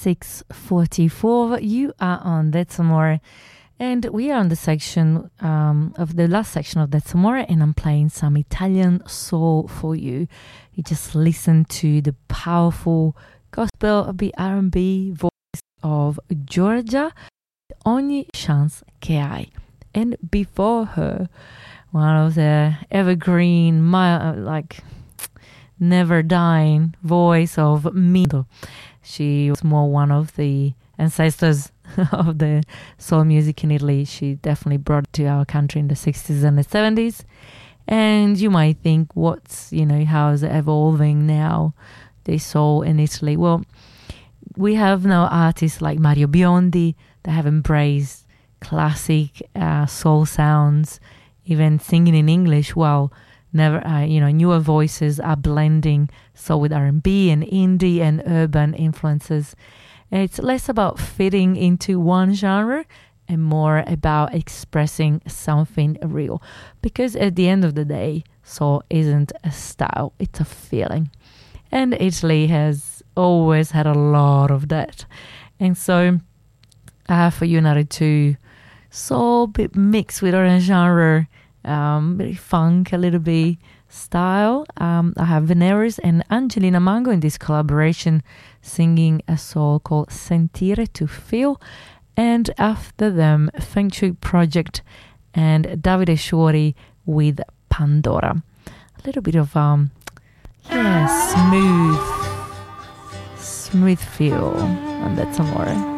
6:44. You are on That's Amore, and we are on the section of the last section of That's Amore, and I'm playing some Italian soul for you. You just listen to the powerful gospel, a bit R&B voice of Giorgia, Ogni Chance Che Hai. And before her, one of the evergreen, never dying voice of Mido. She was more one of the ancestors of the soul music in Italy. She definitely brought it to our country in the 60s and the 70s. And you might think, how is it evolving now, the soul in Italy? Well, we have now artists like Mario Biondi that have embraced classic soul sounds, even singing in English. Well, newer voices are blending soul with R&B and indie and urban influences. It's less about fitting into one genre and more about expressing something real. Because at the end of the day, soul isn't a style, it's a feeling. And Italy has always had a lot of that. And so I have for you another two soul, bit mixed with other genre, bit funk, a little bit style. I have Veneris and Angelina Mango in this collaboration singing a soul called Sentire to Feel. And after them, Feng Shui Project and Davide Sciori with Pandora. A little bit of smooth feel, and that's Amore.